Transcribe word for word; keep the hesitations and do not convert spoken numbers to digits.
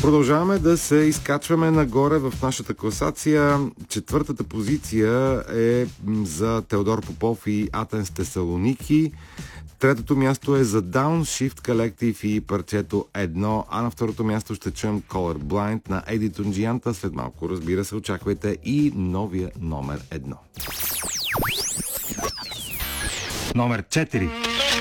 Продължаваме да се изкачваме нагоре в нашата класация. Четвъртата позиция е за Теодор Попов и Атенс Тесалоники. Третото място е за Downshift Collective и парчето едно, а на второто място ще чуем Colorblind на Еди Тунджиянта. След малко, разбира се, очаквайте и новия номер едно. Номер четири.